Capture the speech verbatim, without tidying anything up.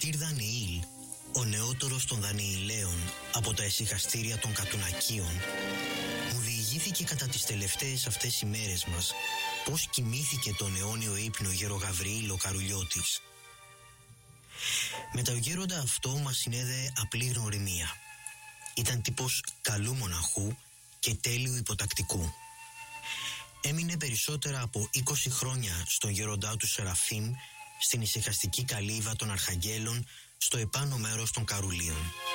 πατήρ Δανιήλ, ο νεότερος των Δανιηλαίων από τα ησυχαστήρια των Κατουνακίων, μου διηγήθηκε κατά τις τελευταίες αυτές ημέρες μας πώς κοιμήθηκε τον αιώνιο ύπνο γέρο Γαβριήλ ο Καρουλιώτης. Με τα γέροντα αυτό μας συνέδεε απλή γνωριμία. Ήταν τύπος καλού μοναχού και τέλειου υποτακτικού. Έμεινε περισσότερα από είκοσι χρόνια στον γέροντά του Σεραφείμ, στην ησυχαστική καλύβα των Αρχαγγέλων, στο επάνω μέρος των Καρουλίων.